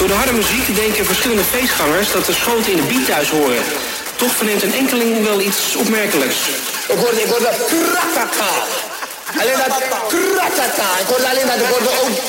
Door de harde muziek denken verschillende feestgangers dat de schoten in de beat thuis horen. Toch verneemt een enkeling wel iets opmerkelijks. Ik hoorde dat kratata. Alleen dat kratata. Ik hoorde alleen dat, ik hoorde ook